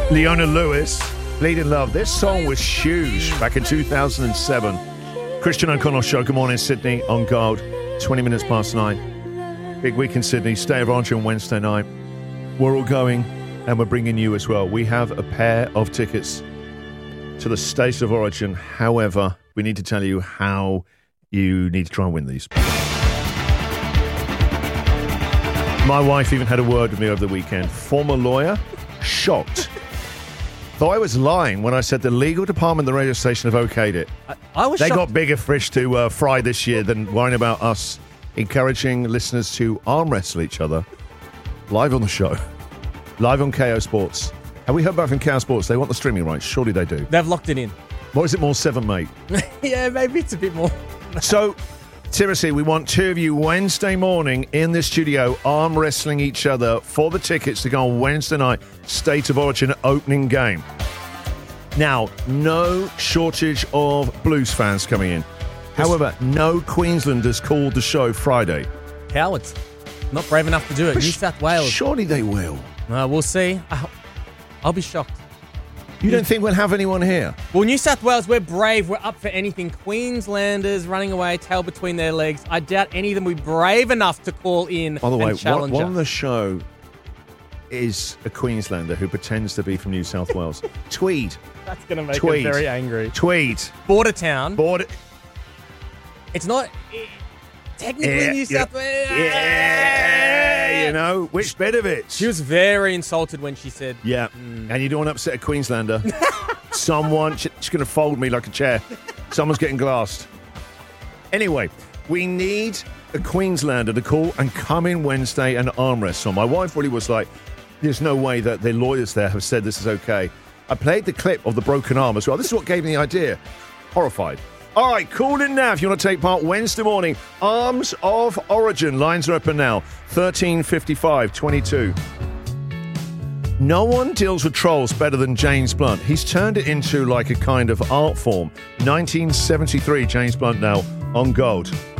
Leona Lewis, Bleeding Love. This song was huge back in 2007. Christian O'Connell Show. Good morning, Sydney, on Gold. 20 minutes past 9. Big week in Sydney. State of Origin Wednesday night. We're all going, and we're bringing you as well. We have a pair of tickets to the State of Origin. However, we need to tell you how you need to try and win these. My wife even had a word with me over the weekend. Former lawyer, shocked. Thought I was lying when I said the legal department of the radio station have okayed it. I was They shocked. got bigger fish to fry this year than worrying about us encouraging listeners to arm wrestle each other live on the show, live on KO Sports. Have we heard back from KO Sports? They want the streaming rights. Surely they do. They've locked it in. What is it more, 7, mate? Yeah, maybe it's a bit more. So, seriously, we want two of you Wednesday morning in the studio arm wrestling each other for the tickets to go on Wednesday night State of Origin opening game. Now, no shortage of Blues fans coming in. However, no Queenslanders called the show Friday. Cowards. Not brave enough to do it. New South Wales. Surely they will. We'll see. I'll be shocked. You don't think we'll have anyone here? Well, New South Wales, we're brave. We're up for anything. Queenslanders running away, tail between their legs. I doubt any of them will be brave enough to call in By the way, and challenge one us. on the show is a Queenslander who pretends to be from New South Wales. Tweed. That's going to make Tweed. them very angry. Tweed. Border town. It's not technically New South Wales. Yeah, you know, which bit of it? She was very insulted when she said... Yeah, and you don't want to upset a Queenslander. She's going to fold me like a chair. Someone's getting glassed. Anyway, we need a Queenslander to call and come in Wednesday and arm wrestle. My wife really was like, there's no way that the lawyers there have said this is okay. I played the clip of the broken arm as well. This is what gave me the idea. Horrified. All right, call in now if you want to take part Wednesday morning. Arms of Origin. Lines are open now. 1355 22. No one deals with trolls better than James Blunt. He's turned it into like a kind of art form. 1973, James Blunt now on Gold.